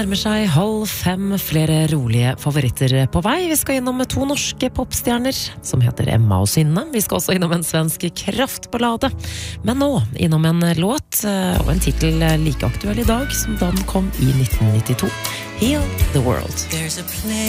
Nærmer seg 4:30, flere rolige favoritter på vei. Vi skal innom 2 norske popstjerner som heter Emma og Synne. Vi skal også innom en svensk kraftballade. Men nå innom en låt og en titel like aktuell i dag som da den kom i 1992. Heal the World. There's a place